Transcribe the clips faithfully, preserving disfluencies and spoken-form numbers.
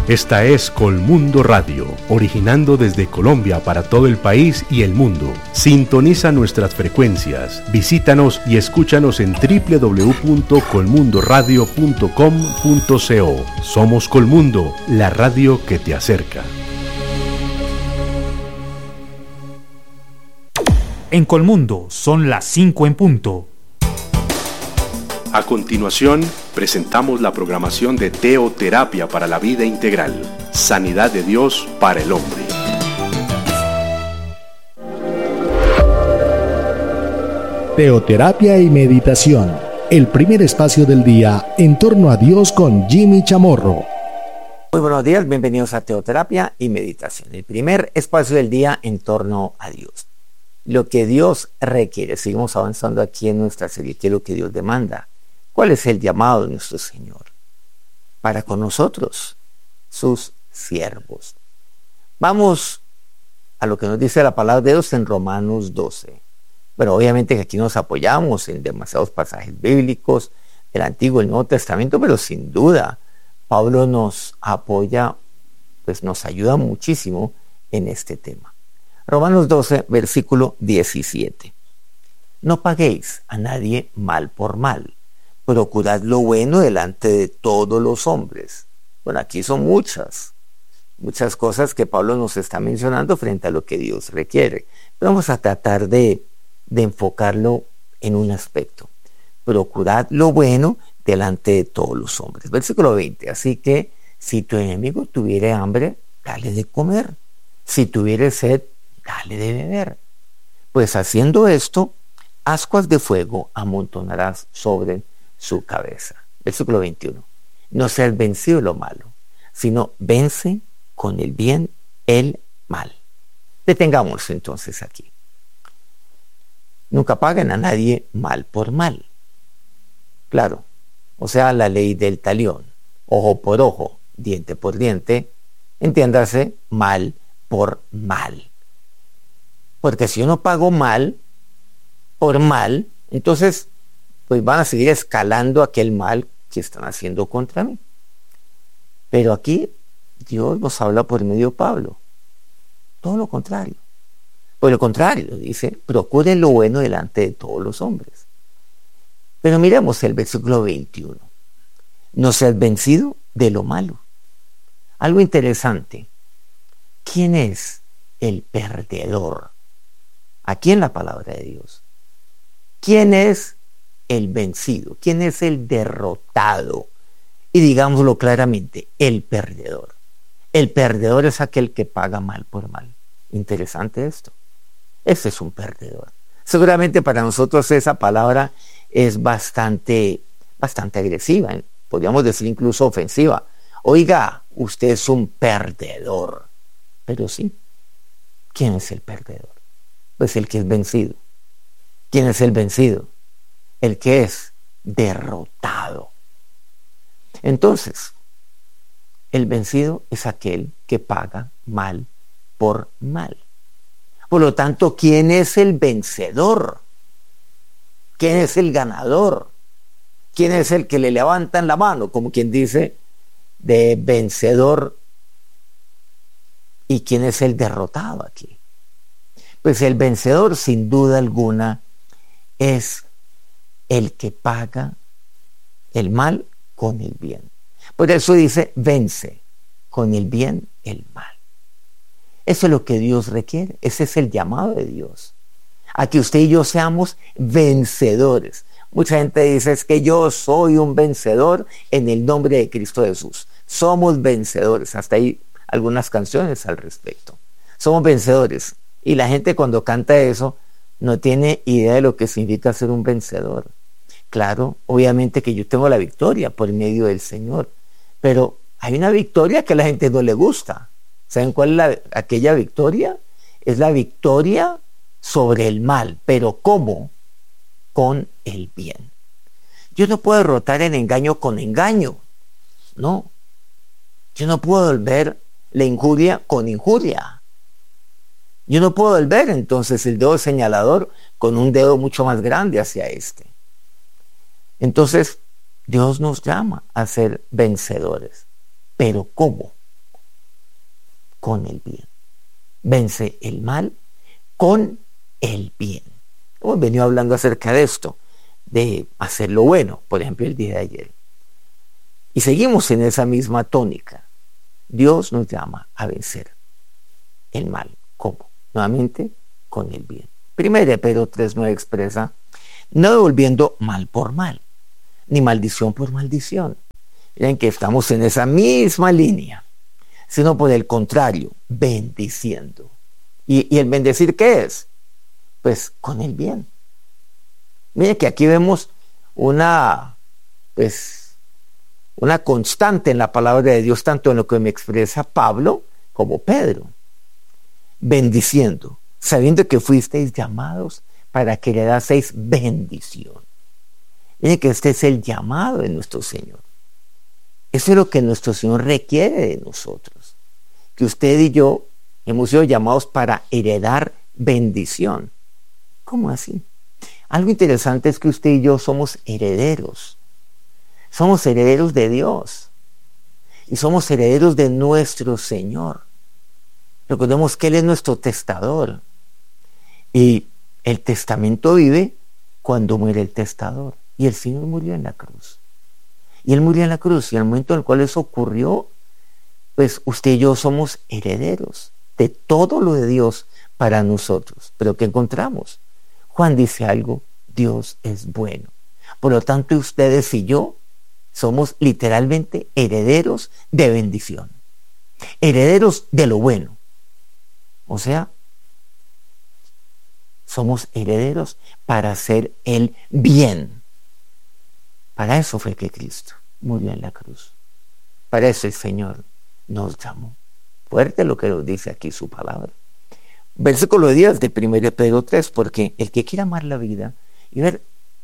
Esta es Colmundo Radio, originando desde Colombia para todo el país y el mundo. Sintoniza nuestras frecuencias, visítanos y escúchanos en doble u doble u doble u punto colmundoradio punto com punto co. Somos Colmundo, la radio que te acerca. En Colmundo son las cinco en punto. A continuación, presentamos la programación de Teoterapia para la Vida Integral, Sanidad de Dios para el Hombre. Teoterapia y meditación, el primer espacio del día en torno a Dios con Jimmy Chamorro. Muy buenos días, bienvenidos a Teoterapia y meditación, el primer espacio del día en torno a Dios. Lo que Dios requiere, seguimos avanzando aquí en nuestra serie, ¿qué es lo que Dios demanda? ¿Cuál es el llamado de nuestro Señor para con nosotros, sus siervos? Vamos a lo que nos dice la palabra de Dios en Romanos doce. Bueno, obviamente que aquí nos apoyamos en demasiados pasajes bíblicos del Antiguo y el Nuevo Testamento, pero sin duda Pablo nos apoya, pues nos ayuda muchísimo en este tema. Romanos doce, versículo diecisiete. No paguéis a nadie mal por mal. Procurad lo bueno delante de todos los hombres. Bueno, aquí son muchas, muchas cosas que Pablo nos está mencionando frente a lo que Dios requiere. Pero vamos a tratar de, de enfocarlo en un aspecto. Procurad lo bueno delante de todos los hombres. Versículo veinte. Así que si tu enemigo tuviere hambre, dale de comer. Si tuviere sed, dale de beber. Pues haciendo esto, ascuas de fuego amontonarás sobre su cabeza. Versículo veintiuno. No seas vencido de lo malo, sino vence con el bien el mal. Detengámonos entonces aquí. Nunca paguen a nadie mal por mal. Claro, o sea, la ley del talión, ojo por ojo, diente por diente, entiéndase, mal por mal. Porque si yo no pago mal por mal, entonces pues van a seguir escalando aquel mal que están haciendo contra mí. Pero aquí Dios nos habla por medio de Pablo. Todo lo contrario. Por lo contrario, dice, procuren lo bueno delante de todos los hombres. Pero miremos el versículo veintiuno. No seas vencido de lo malo. Algo interesante. ¿Quién es el perdedor? Aquí en la palabra de Dios. ¿Quién es el vencido? ¿Quién es el derrotado? Y digámoslo claramente, el perdedor. El perdedor es aquel que paga mal por mal. Interesante esto. Ese es un perdedor. Seguramente para nosotros esa palabra es bastante, bastante agresiva, ¿eh? Podríamos decir incluso ofensiva. Oiga, usted es un perdedor. Pero sí, ¿quién es el perdedor? Pues el que es vencido. ¿Quién es el vencido? El que es derrotado. Entonces, el vencido es aquel que paga mal por mal. Por lo tanto, ¿quién es el vencedor? ¿Quién es el ganador? ¿Quién es el que le levantan la mano, como quien dice, de vencedor? ¿Y quién es el derrotado aquí? Pues el vencedor, sin duda alguna, es el que paga el mal con el bien. Por eso dice, vence con el bien el mal. Eso es lo que Dios requiere. Ese es el llamado de Dios. A que usted y yo seamos vencedores. Mucha gente dice, es que yo soy un vencedor en el nombre de Cristo Jesús. Somos vencedores. Hasta ahí algunas canciones al respecto. Somos vencedores. Y la gente cuando canta eso no tiene idea de lo que significa ser un vencedor. Claro, obviamente que yo tengo la victoria por medio del Señor, pero hay una victoria que a la gente no le gusta. ¿Saben cuál es la, aquella victoria? Es la victoria sobre el mal. ¿Pero cómo? Con el bien. Yo no puedo derrotar el engaño con engaño. No. Yo no puedo volver la injuria con injuria. Yo no puedo volver entonces el dedo señalador con un dedo mucho más grande hacia este. Entonces, Dios nos llama a ser vencedores. ¿Pero cómo? con el bien. Vence el mal con el bien. Hemos venido hablando acerca de esto, de hacer lo bueno, por ejemplo, el día de ayer. Y seguimos en esa misma tónica. Dios nos llama a vencer el mal. ¿Cómo? Nuevamente, con el bien. Primera de Pedro tres nueve expresa, no devolviendo mal por mal, ni maldición por maldición. Miren que estamos en esa misma línea, sino por el contrario, bendiciendo. ¿Y, y el bendecir qué es? Pues con el bien. Miren que aquí vemos una, pues, una constante en la palabra de Dios, tanto en lo que me expresa Pablo como Pedro. Bendiciendo, sabiendo que fuisteis llamados para que le daseis bendición. Miren que este es el llamado de nuestro Señor. Eso es lo que nuestro Señor requiere de nosotros. Que usted y yo hemos sido llamados para heredar bendición. ¿Cómo así? Algo interesante es que usted y yo somos herederos. Somos herederos de Dios. Y somos herederos de nuestro Señor. Recordemos que Él es nuestro testador. Y el testamento vive cuando muere el testador. Y el Señor murió en la cruz. Y Él murió en la cruz. Y en el momento en el cual eso ocurrió, pues usted y yo somos herederos de todo lo de Dios para nosotros. Pero ¿qué encontramos? Juan dice algo, Dios es bueno. Por lo tanto, ustedes y yo somos literalmente herederos de bendición. Herederos de lo bueno. O sea, somos herederos para hacer el bien. Para eso fue que Cristo murió en la cruz. Para eso el Señor nos llamó. Fuerte lo que nos dice aquí su palabra. Versículo diez de primera de Pedro tres, porque el que quiera amar la vida y ver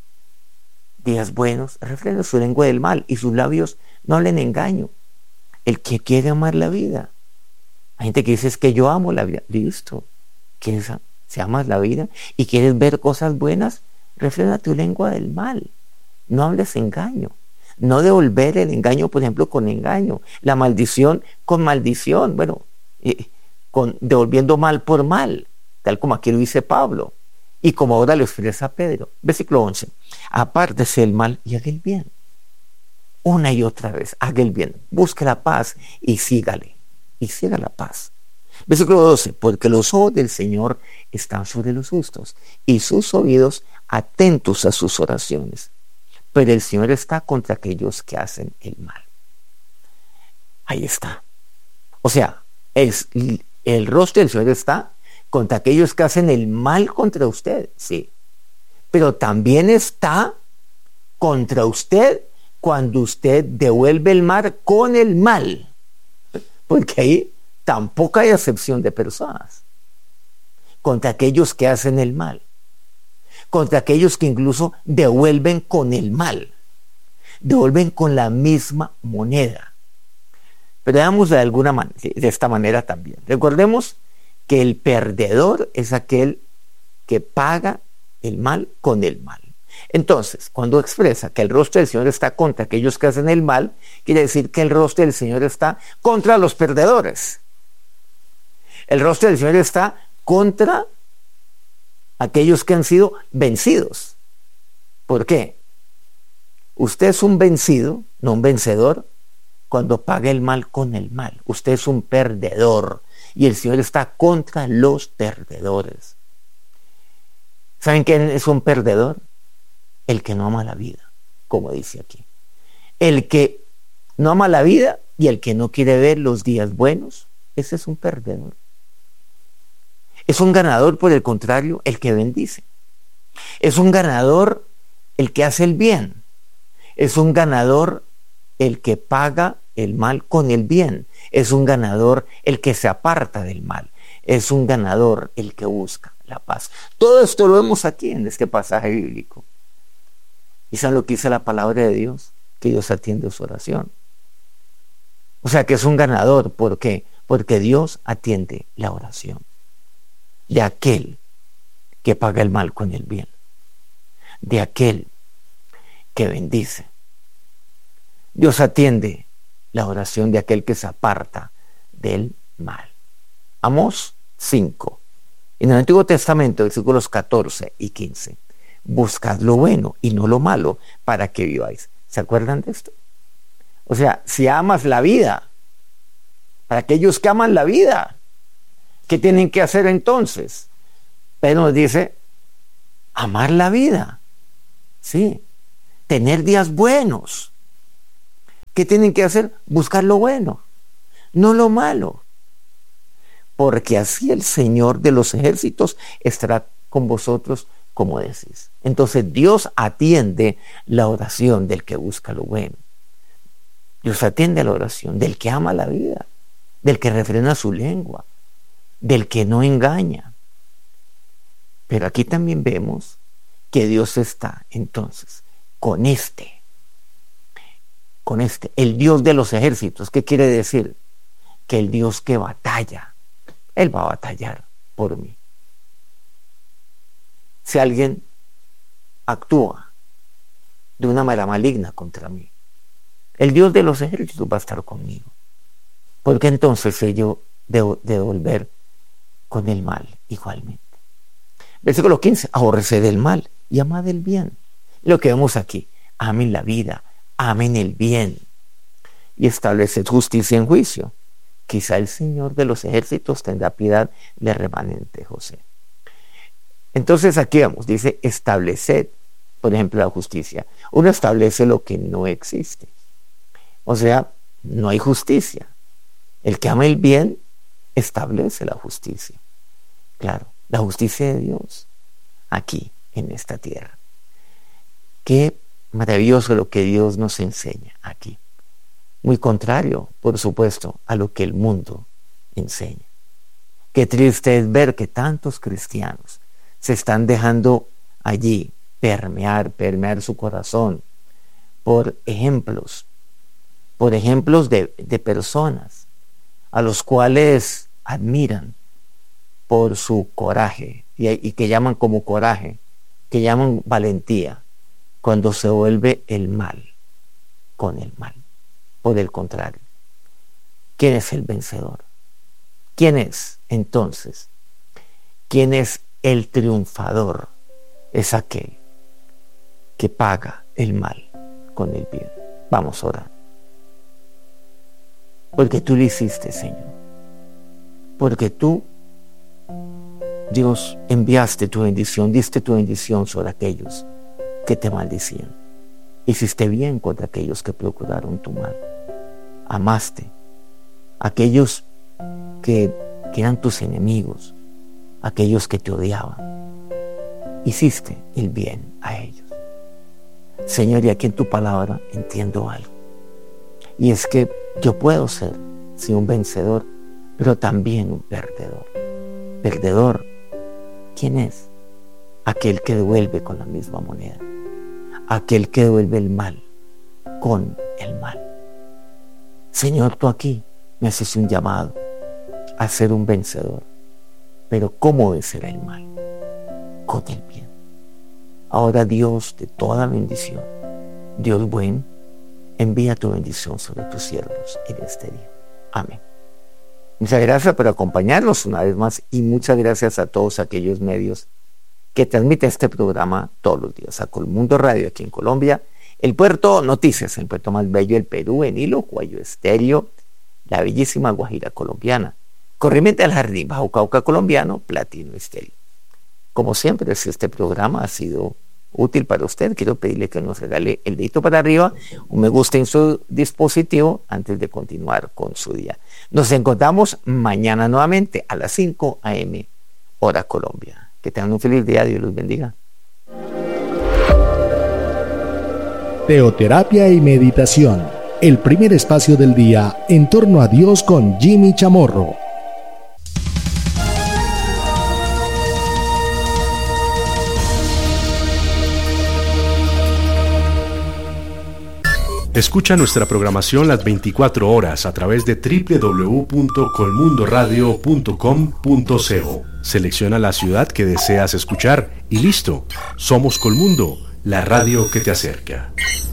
días buenos, refrena su lengua del mal y sus labios no hablen engaño. El que quiere amar la vida. Hay gente que dice, es que yo amo la vida. Listo. ¿Quieres, si amas la vida y quieres ver cosas buenas? Refrena tu lengua del mal. No hables engaño. No devolver el engaño, por ejemplo, con engaño. La maldición con maldición. Bueno, eh, con, devolviendo mal por mal. Tal como aquí lo dice Pablo. Y como ahora lo expresa Pedro. Versículo once. Apártese del mal y haga el bien. Una y otra vez. Haga el bien. Busque la paz y sígale. Y siga la paz. Versículo doce. Porque los ojos del Señor están sobre los justos y sus oídos atentos a sus oraciones. Pero el Señor está contra aquellos que hacen el mal. Ahí está. O sea, es, el rostro del Señor está contra aquellos que hacen el mal contra usted, sí. Pero también está contra usted cuando usted devuelve el mal con el mal. Porque ahí tampoco hay acepción de personas. Contra aquellos que hacen el mal. Contra aquellos que incluso devuelven con el mal. Devuelven con la misma moneda. Pero veamos de alguna manera, de esta manera también. Recordemos que el perdedor es aquel que paga el mal con el mal. Entonces, cuando expresa que el rostro del Señor está contra aquellos que hacen el mal, quiere decir que el rostro del Señor está contra los perdedores. El rostro del Señor está contra aquellos que han sido vencidos. ¿Por qué? Usted es un vencido, no un vencedor, cuando paga el mal con el mal. Usted es un perdedor y el Señor está contra los perdedores. ¿Saben quién es un perdedor? El que no ama la vida, como dice aquí. El que no ama la vida y el que no quiere ver los días buenos, ese es un perdedor. Es un ganador, por el contrario, el que bendice. Es un ganador el que hace el bien. Es un ganador el que paga el mal con el bien. Es un ganador el que se aparta del mal. Es un ganador el que busca la paz. Todo esto lo vemos aquí en este pasaje bíblico. ¿Y saben lo que dice la palabra de Dios? Que Dios atiende su oración. O sea que es un ganador. ¿Por qué? Porque Dios atiende la oración de aquel que paga el mal con el bien, de aquel que bendice. Dios atiende la oración de aquel que se aparta del mal. Amós cinco. En el Antiguo Testamento, versículos catorce y quince. Buscad lo bueno y no lo malo para que viváis. ¿Se acuerdan de esto? O sea, si amas la vida, para aquellos que aman la vida, ¿qué tienen que hacer entonces? Pedro nos dice, amar la vida, sí, tener días buenos. ¿Qué tienen que hacer? Buscar lo bueno, no lo malo. Porque así el Señor de los ejércitos estará con vosotros, como decís. Entonces Dios atiende la oración del que busca lo bueno. Dios atiende la oración del que ama la vida, del que refrena su lengua, del que no engaña. Pero aquí también vemos que Dios está entonces con este, con este, el Dios de los ejércitos. ¿Qué quiere decir? Que el Dios que batalla, Él va a batallar por mí. Si alguien actúa de una manera maligna contra mí, el Dios de los ejércitos va a estar conmigo. Porque entonces yo debo devolver con el mal igualmente. Versículo quince, aborreced el mal y amad el bien. Lo que vemos aquí, amen la vida, amen el bien y estableced justicia en juicio. Quizá el Señor de los ejércitos tendrá piedad del remanente de José. Entonces aquí vemos, dice estableced, por ejemplo, la justicia. Uno establece lo que no existe. O sea, no hay justicia. El que ama el bien establece la justicia. Claro, la justicia de Dios aquí, en esta tierra. Qué maravilloso lo que Dios nos enseña aquí. Muy contrario, por supuesto, a lo que el mundo enseña. Qué triste es ver que tantos cristianos se están dejando allí permear, permear su corazón por ejemplos, por ejemplos de, de personas a los cuales admiran por su coraje y, y que llaman como coraje, que llaman valentía, cuando se vuelve el mal con el mal. Por el contrario, ¿quién es el vencedor? ¿Quién es entonces? ¿Quién es el triunfador? Es aquel que paga el mal con el bien. Vamos a orar. Porque tú lo hiciste, Señor. Porque tú, Dios, enviaste tu bendición, diste tu bendición sobre aquellos que te maldicían. Hiciste bien contra aquellos que procuraron tu mal. Amaste a aquellos que, que eran tus enemigos, aquellos que te odiaban. Hiciste el bien a ellos. Señor, y aquí en tu palabra entiendo algo. Y es que yo puedo ser, sí, un vencedor, pero también un perdedor. Perdedor, ¿quién es? Aquel que devuelve con la misma moneda. Aquel que devuelve el mal con el mal. Señor, tú aquí me haces un llamado a ser un vencedor. Pero ¿cómo vencer el mal? Con el bien. Ahora, Dios de toda bendición, Dios bueno, envía tu bendición sobre tus siervos en este día. Amén. Muchas gracias por acompañarnos una vez más y muchas gracias a todos aquellos medios que transmiten este programa todos los días. A Colmundo Radio aquí en Colombia, el Puerto Noticias, el puerto más bello del Perú, en Hilo, Guayo Estéreo, la bellísima Guajira colombiana, Corriente del Jardín, Bajo Cauca colombiano, Platino Estéreo. Como siempre, si este programa ha sido útil para usted, quiero pedirle que nos regale el dedito para arriba, un me gusta en su dispositivo antes de continuar con su día. Nos encontramos mañana nuevamente a las cinco a eme hora Colombia. Que tengan un feliz día, Dios los bendiga. Teoterapia y meditación, el primer espacio del día en torno a Dios con Jimmy Chamorro. Escucha nuestra programación las veinticuatro horas a través de doble u doble u doble u punto colmundoradio punto com punto co. Selecciona la ciudad que deseas escuchar y listo. Somos Colmundo, la radio que te acerca.